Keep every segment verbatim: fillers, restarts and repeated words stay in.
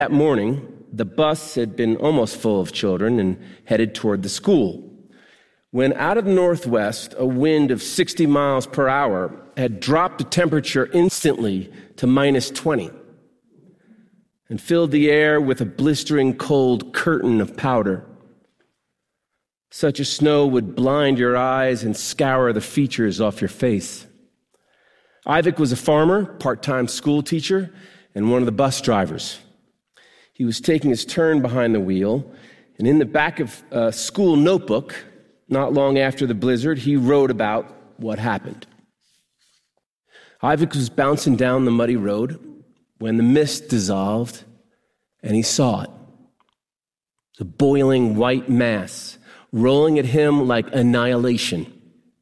That morning, the bus had been almost full of children and headed toward the school, when out of the northwest, a wind of sixty miles per hour had dropped the temperature instantly to minus twenty and filled the air with a blistering cold curtain of powder. Such a snow would blind your eyes and scour the features off your face. Ivik was a farmer, part-time school teacher, and one of the bus drivers. He was taking his turn behind the wheel, and in the back of a school notebook, not long after the blizzard, he wrote about what happened. Ivik was bouncing down the muddy road when the mist dissolved, and he saw it. The boiling white mass rolling at him like annihilation.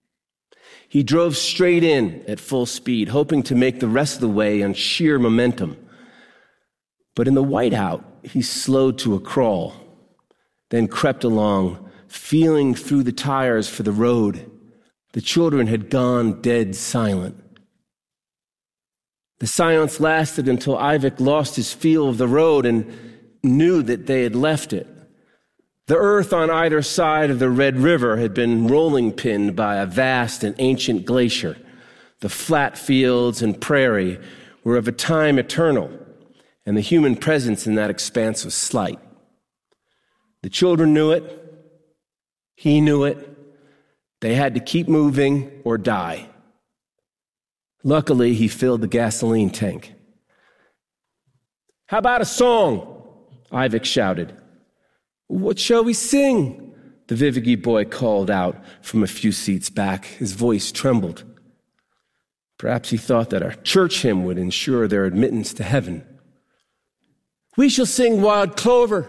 He drove straight in at full speed, hoping to make the rest of the way on sheer momentum. But in the whiteout, he slowed to a crawl, then crept along, feeling through the tires for the road. The children had gone dead silent. The silence lasted until Ivik lost his feel of the road and knew that they had left it. The earth on either side of the Red River had been rolling pinned by a vast and ancient glacier. The flat fields and prairie were of a time eternal, and the human presence in that expanse was slight. The children knew it. He knew it. They had to keep moving or die. Luckily, he filled the gasoline tank. "How about a song?" Ivik shouted. "What shall we sing?" the Vivigi boy called out from a few seats back. His voice trembled. Perhaps he thought that a church hymn would ensure their admittance to heaven. "We shall sing Wild Clover."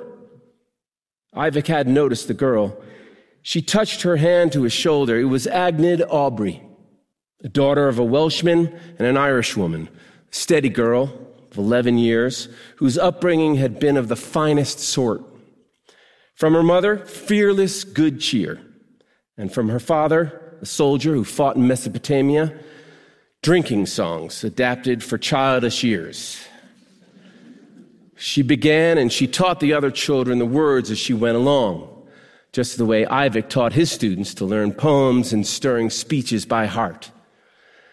Ivik hadn't noticed the girl. She touched her hand to his shoulder. It was Agnid Aubrey, the daughter of a Welshman and an Irish woman, a steady girl of eleven years, whose upbringing had been of the finest sort. From her mother, fearless good cheer, and from her father, a soldier who fought in Mesopotamia, drinking songs adapted for childish ears. She began and she taught the other children the words as she went along, just the way Ivik taught his students to learn poems and stirring speeches by heart.